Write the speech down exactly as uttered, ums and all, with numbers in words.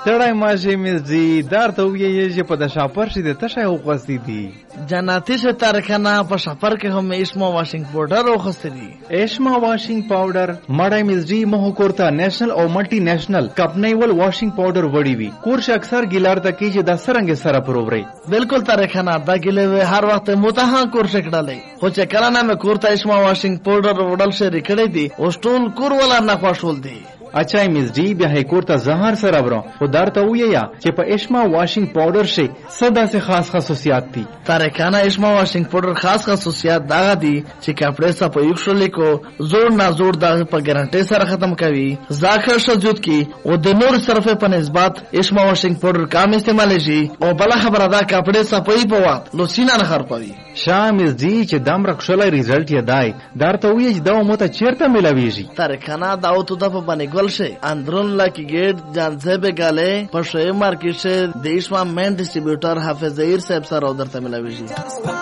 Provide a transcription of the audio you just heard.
ستړی ماشي مزدي دار ته ویې چې په د شاپر شي د تشه وغوستې دي جناتي سے تارکانا په شاپر کې هم اسما واشنګ پاوډر وغوستې دي. ایشما واشنګ پاوډر مړی مزدي مه کورته نېشنل او ملټي نېشنل کپنیول واشنګ پاوډر وړي وي کورش اکثر ګیلار ته کې چې د سرنګ سره پرووري بالکل تارکانا دا ګلې هر وخت متها کورش کړلې خو چې کله نه مې کورته اسما واشنګ پاوډر وړل شي ریکړې دي او ټول کور ولا نه خوشول دي. اچھا مزدی بیا هی کورته زهر سره برو خو درته ویا چې په اشما واشنګ پاوډر شي صدا سے خاص خصوصیات دي. تارکانا اشما واشنګ پاوډر خاص خصوصیات دا دي چې کپڑے صفا یوښلې کو زور نه زور دا په ګارانټي سره ختم کوي ځاخر شجود کی او د نور صرفه په نسبت اشما واشنګ پاوډر کم استعمال شي او بل خبره دا کپڑے صفای په وخت لوسینا نه خر پوي. شام مزدی چې دم رخصله ریزلټ یې دای درته وی چې دا مو ته چیرته ملاويږي. تارکانا دا او ته د په باندې گلشه اندرون لاکی گیٹ جانزیب گاله پشوی مارکیٹ سے دیشما مین ڈسٹریبیوٹر حافظ ظہیر صاحب سر ادھر تملا ویجی.